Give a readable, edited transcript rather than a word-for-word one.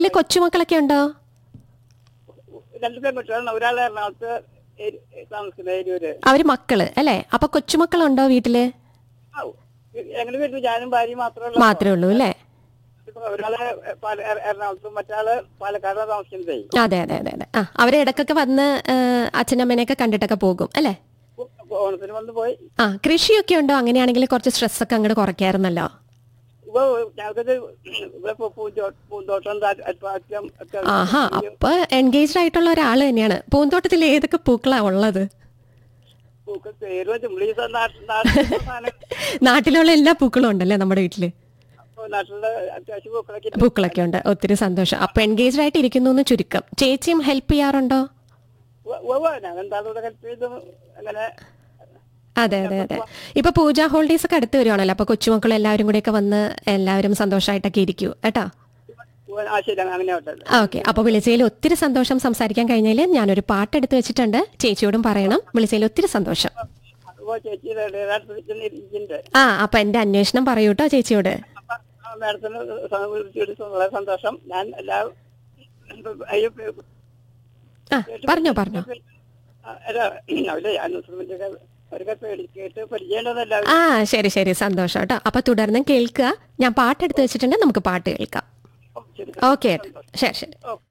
കൊച്ചുമക്കളൊക്കെ ഉണ്ടോ? 2 പെൺകുട്ടികളാണ്. ഒരാൾ എറണാകുളത്ത് താമസിക്കുന്ന ഏരിയൂര്. അവര് മക്കള് അല്ലേ? അപ്പൊ കൊച്ചുമക്കളുണ്ടോ വീട്ടില്? ഞങ്ങളുടെ വീട്ടിൽ ഞാനും ഭാര്യയും മാത്രമേ ഉള്ളൂ അല്ലേ? ഒരാള് എറണാകുളത്തും മറ്റാള് പാലക്കാട് താമസിക്കുന്നതേ. അതെ അതെ അതെ അതെ. അവരെ ഇടക്കൊക്കെ വന്ന് അച്ഛനമ്മേനെയൊക്കെ കണ്ടിട്ടൊക്കെ പോകും അല്ലേ? ഓണത്തിന് വന്ന് പോയി. കൃഷിയൊക്കെ ഉണ്ടോ? അങ്ങനെയാണെങ്കിൽ കുറച്ച് സ്ട്രെസ് ഒക്കെ അങ്ങോട്ട് കുറയ്ക്കാറുന്നല്ലോ. ഞങ്ങൾക്കത് പൂന്തോട്ടം ആഹാ, അപ്പൊ എൻഗേജ്ഡ് ആയിട്ടുള്ള ഒരാള് തന്നെയാണ്. പൂന്തോട്ടത്തിൽ ഏതൊക്കെ പൂക്കളാ ഉള്ളത്? നാട്ടിലുള്ള എല്ലാ പൂക്കളും ഉണ്ടല്ലേ നമ്മുടെ വീട്ടില്? പൂക്കളൊക്കെ ഉണ്ട്. ഒത്തിരി സന്തോഷം. അപ്പൊ എൻഗേജ്ഡ് ആയിട്ട് ഇരിക്കുന്നു ചുരുക്കം. ചേച്ചിയും ഹെൽപ്പ് ചെയ്യാറുണ്ടോ? അതെ അതെ അതെ. ഇപ്പൊ പൂജാ ഹോളിഡേയ്സ് ഒക്കെ അടുത്ത് വരുവാണല്ലോ. അപ്പൊ കൊച്ചുമക്കൾ എല്ലാവരും കൂടെ ഒക്കെ വന്ന് എല്ലാവരും സന്തോഷമായിട്ടൊക്കെ ഇരിക്കൂ കേട്ടോ. ഓക്കെ, അപ്പൊ വിളിച്ചതിൽ ഒത്തിരി സന്തോഷം. സംസാരിക്കാൻ കഴിഞ്ഞതിൽ ഞാനൊരു പാട്ട് എടുത്ത് വെച്ചിട്ടുണ്ട്. ചേച്ചിയോടും പറയണം. വിളിച്ചതിൽ ഒത്തിരി സന്തോഷം. അപ്പൊ എന്റെ അന്വേഷണം പറയൂട്ടോ ചേച്ചിയോട്. സന്തോഷം. ഞാൻ പറഞ്ഞോ പറഞ്ഞോ. ശരി ശരി, സന്തോഷം കേട്ടോ. അപ്പൊ തുടർന്ന് കേൾക്കുക. ഞാൻ പാട്ടെടുത്ത് വെച്ചിട്ടുണ്ട്. നമുക്ക് പാട്ട് കേൾക്കാം. ഓക്കെ, ശരി ശരി.